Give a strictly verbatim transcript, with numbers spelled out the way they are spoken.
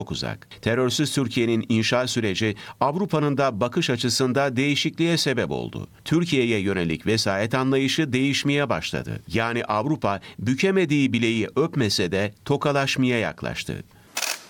uzak. Terörsüz Türkiye'nin inşa süreci Avrupa'nın da bakış açısında değişikliğe sebep oldu. Türkiye'ye yönelik vesayet anlayışı değişmeye başladı. Yani Avrupa bükemediği bileği öpmese de tokalaşmaya yaklaştı.